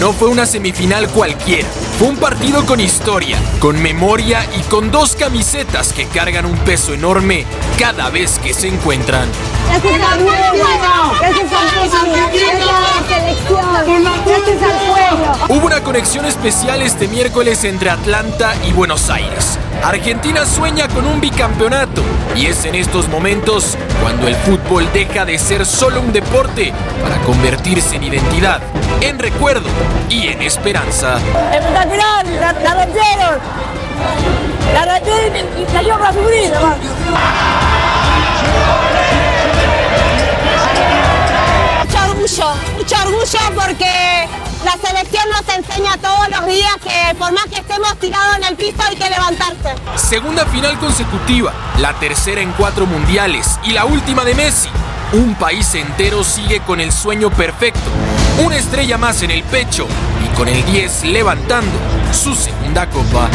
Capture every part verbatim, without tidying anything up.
no fue una semifinal cualquiera. Fue un partido con historia, con memoria y con dos camisetas que cargan un peso enorme cada vez que se encuentran. Gracias al pueblo, gracias al pueblo, gracias a la selección, gracias al pueblo. Hubo una conexión especial este miércoles entre Atlanta y Buenos Aires. Argentina sueña con un bicampeonato y es en estos momentos cuando el fútbol deja de ser solo un deporte para convertirse en identidad, en recuerdo y en esperanza. Espectacular, la, la rompieron, la rompieron y salió para subir. Mucho orgullo, mucho orgullo porque la selección nos enseña todos los días que por más que estemos tirados en el piso hay que levantarse. Segunda final consecutiva, la tercera en cuatro mundiales y la última de Messi. Un país entero sigue con el sueño perfecto, una estrella más en el pecho y con el diez levantando su segunda copa.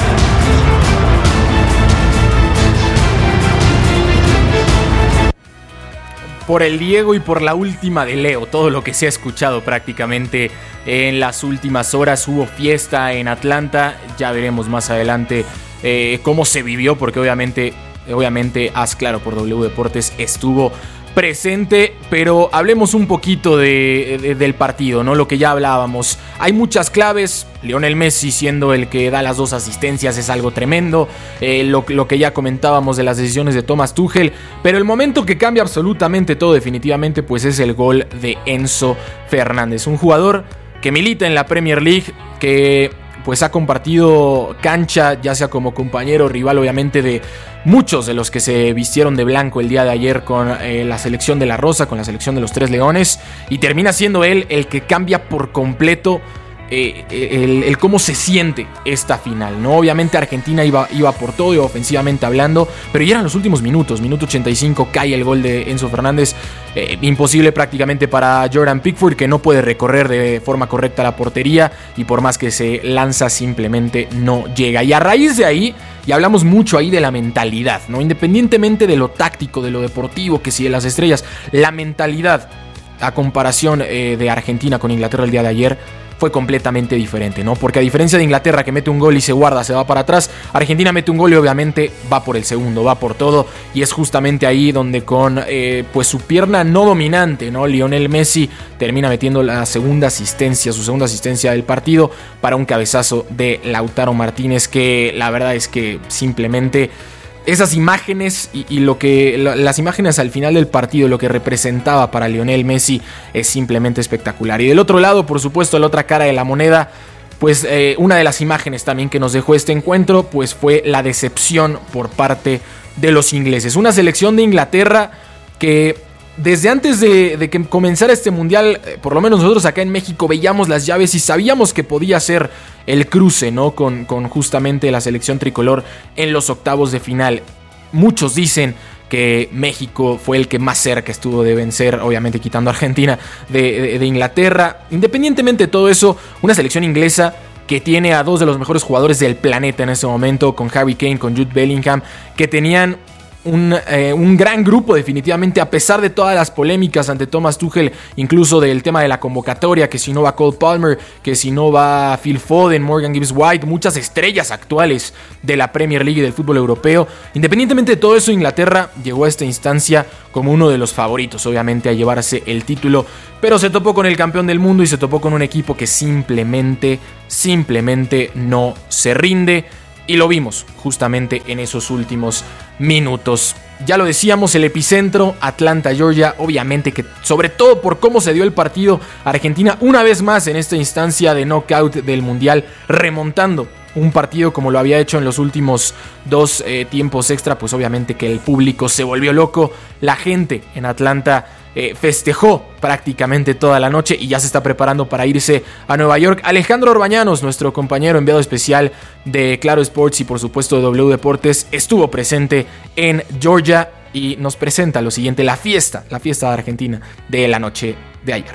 Por el Diego y por la última de Leo, todo lo que se ha escuchado prácticamente en las últimas horas. Hubo fiesta en Atlanta, ya veremos más adelante eh, cómo se vivió, porque obviamente, obviamente Haz Claro por W Deportes estuvo presente, pero hablemos un poquito de, de, del partido, ¿no? Lo que ya hablábamos. Hay muchas claves. Lionel Messi siendo el que da las dos asistencias es algo tremendo. Eh, lo, lo que ya comentábamos de las decisiones de Thomas Tuchel. Pero el momento que cambia absolutamente todo definitivamente pues es el gol de Enzo Fernández. Un jugador que milita en la Premier League, que pues ha compartido cancha, ya sea como compañero, rival obviamente de muchos de los que se vistieron de blanco el día de ayer con eh, la selección de la Rosa, con la selección de los Tres Leones, y termina siendo él el que cambia por completo eh, el, el cómo se siente esta final, ¿no? Obviamente Argentina iba, iba por todo, iba ofensivamente hablando, pero ya eran los últimos minutos, minuto ochenta y cinco, cae el gol de Enzo Fernández, eh, imposible prácticamente para Jordan Pickford, que no puede recorrer de forma correcta la portería, y por más que se lanza simplemente no llega, y a raíz de ahí, y hablamos mucho ahí de la mentalidad, ¿no? Independientemente de lo táctico, de lo deportivo, que si de las estrellas, la mentalidad, a comparación eh, de Argentina con Inglaterra el día de ayer, fue completamente diferente, ¿no? Porque a diferencia de Inglaterra, que mete un gol y se guarda, se va para atrás, Argentina mete un gol y obviamente va por el segundo, va por todo, y es justamente ahí donde con eh, pues su pierna no dominante, ¿no? Lionel Messi termina metiendo la segunda asistencia, su segunda asistencia del partido para un cabezazo de Lautaro Martínez, que la verdad es que simplemente esas imágenes y, y lo que las imágenes al final del partido, lo que representaba para Lionel Messi es simplemente espectacular. Y del otro lado, por supuesto, la otra cara de la moneda, pues eh, una de las imágenes también que nos dejó este encuentro, pues fue la decepción por parte de los ingleses. Una selección de Inglaterra que desde antes de, de que comenzara este mundial, eh, por lo menos nosotros acá en México veíamos las llaves y sabíamos que podía ser el cruce, ¿no? Con, con justamente la selección tricolor en los octavos de final. Muchos dicen que México fue el que más cerca estuvo de vencer, obviamente quitando a Argentina, de, de, de Inglaterra. Independientemente de todo eso, una selección inglesa que tiene a dos de los mejores jugadores del planeta en ese momento, con Harry Kane, con Jude Bellingham, que tenían Un, eh, un gran grupo definitivamente, a pesar de todas las polémicas ante Thomas Tuchel, incluso del tema de la convocatoria, que si no va Cole Palmer, que si no va Phil Foden, Morgan Gibbs White, muchas estrellas actuales de la Premier League y del fútbol europeo. Independientemente de todo eso, Inglaterra llegó a esta instancia como uno de los favoritos, obviamente, a llevarse el título, pero se topó con el campeón del mundo y se topó con un equipo que simplemente, simplemente no se rinde. Y lo vimos justamente en esos últimos minutos. Ya lo decíamos, el epicentro, Atlanta, Georgia. Obviamente que sobre todo por cómo se dio el partido, Argentina una vez más en esta instancia de knockout del Mundial, remontando un partido como lo había hecho en los últimos dos eh, tiempos extra. Pues obviamente que el público se volvió loco. La gente en Atlanta Eh, festejó prácticamente toda la noche y ya se está preparando para irse a Nueva York. Alejandro Orbañanos, nuestro compañero enviado especial de Claro Sports y por supuesto de W Deportes, estuvo presente en Georgia y nos presenta lo siguiente: la fiesta, la fiesta de Argentina de la noche de ayer.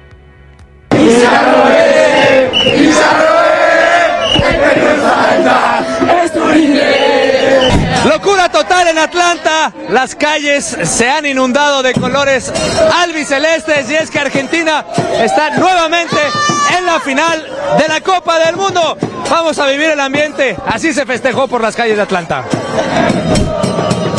Locura total en Atlanta, las calles se han inundado de colores albicelestes y es que Argentina está nuevamente en la final de la Copa del Mundo. Vamos a vivir el ambiente, así se festejó por las calles de Atlanta.